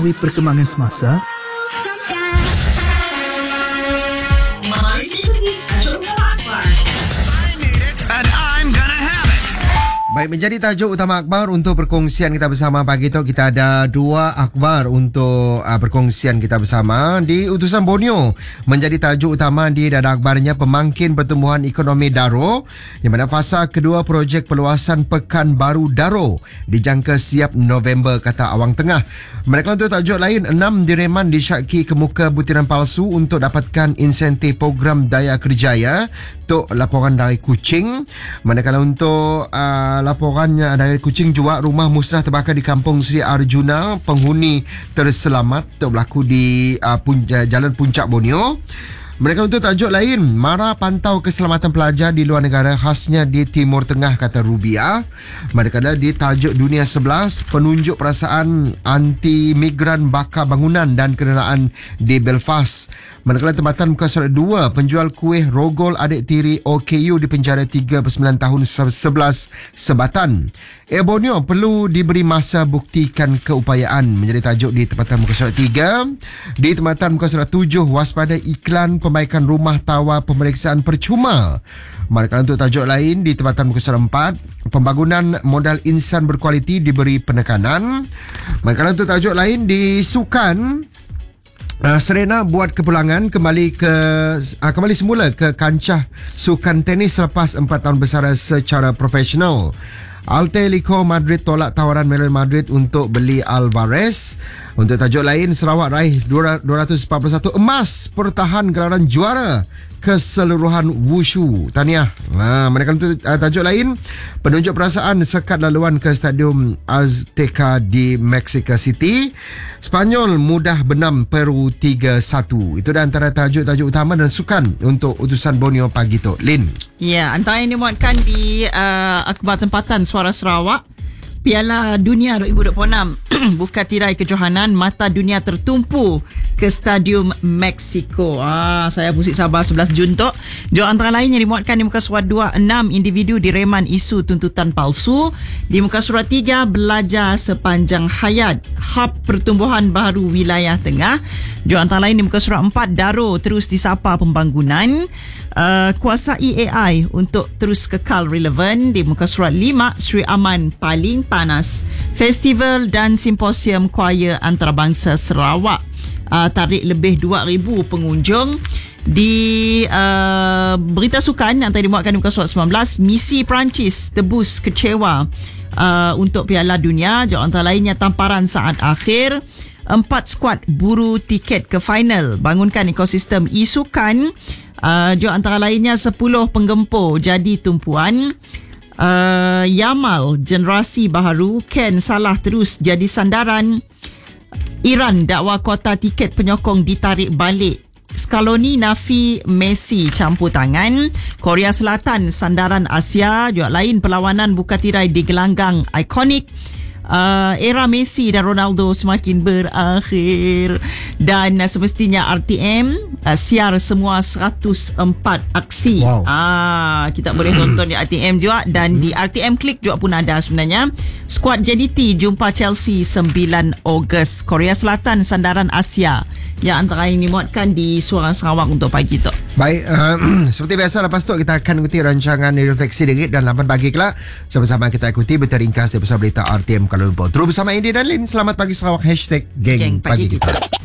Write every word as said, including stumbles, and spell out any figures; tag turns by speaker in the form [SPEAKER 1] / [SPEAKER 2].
[SPEAKER 1] mengetahui perkembangan semasa?
[SPEAKER 2] Mari ikuti tajuk utama akhbar.
[SPEAKER 3] And I'm gonna have it. Baik, menjadi tajuk utama akhbar untuk perkongsian kita bersama pagi itu. Kita ada dua akhbar untuk uh, perkongsian kita bersama. Di utusan Borneo menjadi tajuk utama di dada akhbarnya pemangkin pertumbuhan ekonomi Daro, di mana fasa kedua projek perluasan Pekan Baru Daro dijangka siap November, kata Awang Tengah. Mereka untuk tajuk lain, enam direman disyaki kemuka butiran palsu untuk dapatkan insentif program Daya Kerjaya. Untuk laporan dari Kuching. Manakala untuk uh, laporannya dari Kuching juga, rumah musnah terbakar di Kampung Sri Arjuna, penghuni terselamat untuk berlaku di uh, punca, Jalan Puncak Borneo. Mereka untuk tajuk lain, mara pantau keselamatan pelajar di luar negara khasnya di Timur Tengah, kata Rubia. Manakala di tajuk Dunia sebelas, penunjuk perasaan anti migran bakar bangunan dan kenderaan di Belfast. Manakala tempatan muka surat dua, penjual kuih rogol adik tiri O K U dipenjara tiga puluh sembilan tahun sebelas sebatan. Air Borneo perlu diberi masa buktikan keupayaan, menjadi tajuk di tempatan muka surat tiga. Di tempatan muka surat tujuh, waspada iklan pembaikan rumah tawar pemeriksaan percuma. Manakala untuk tajuk lain di tempatan muka surat empat, pembangunan modal insan berkualiti diberi penekanan. Manakala untuk tajuk lain di sukan, Uh, Serena buat kepulangan kembali ke uh, kembali semula ke kancah sukan tenis selepas empat tahun bersara secara profesional. Atletico Madrid tolak tawaran Real Madrid untuk beli Alvarez. Untuk tajuk lain, Sarawak raih dua ratus empat puluh satu emas, pertahan gelaran juara keseluruhan wushu. Tahniah. Ha, mereka untuk uh, tajuk lain, penunjuk perasaan sekat laluan ke Stadium Azteca di Mexico City. Spanyol mudah benam Peru tiga satu. Itu dah antara tajuk-tajuk utama dan sukan untuk utusan Borneo pagi tu. Lin.
[SPEAKER 4] Ya, antara yang dimuatkan di uh, akhbar tempatan Suara Sarawak, Piala Dunia dua ribu dua puluh enam buka tirai kejohanan, mata dunia tertumpu ke Stadium Mexico. Ah, saya musik sabar sebelas Jun tu. Jom antara lain yang dimuatkan di muka surat dua, enam individu direman isu tuntutan palsu. Di muka surat tiga, belajar sepanjang hayat, hub pertumbuhan baru wilayah tengah. Jom antara lain di muka surat empat, Daro terus disapa pembangunan. Uh, kuasai A I untuk terus kekal relevan. Di muka surat lima, Sri Aman paling panas. Festival dan simposium choir antarabangsa Sarawak uh, tarik lebih dua ribu pengunjung. Di uh, berita sukan yang tadi dimuatkan di muka surat sembilan belas, misi Perancis tebus kecewa uh, untuk Piala Dunia. Jauh antara lainnya tamparan saat akhir. Empat skuad buru tiket ke final, bangunkan ekosistem e-sukan. Uh, jauh antara lainnya sepuluh penggempur jadi tumpuan. Uh, Yamal generasi baharu, Ken Salah terus jadi sandaran. Iran dakwa kota tiket penyokong ditarik balik. Scaloni nafi Messi campur tangan. Korea Selatan sandaran Asia. Juga lain perlawanan buka tirai di gelanggang ikonik. Uh, era Messi dan Ronaldo semakin berakhir, dan uh, semestinya R T M uh, siar semua seratus empat aksi. Wow. Ah, kita boleh tonton di R T M juga, dan di R T M Click juga pun ada sebenarnya. Skuad J D T jumpa Chelsea sembilan Ogos. Korea Selatan sandaran Asia, yang antara yang dimuatkan di Suara Sarawak untuk pagi tu.
[SPEAKER 3] Baik, uh, seperti biasa lepas tu kita akan ikuti rancangan Refleksi Dingit dan lapan pagi kelak. Sama-sama kita ikuti berteringkas daripada berita R T M Kuala Lumpur. Terus bersama Andy dan Lin. Selamat pagi Sarawak. Hashtag Geng, Geng Pagi, pagi kita. kita.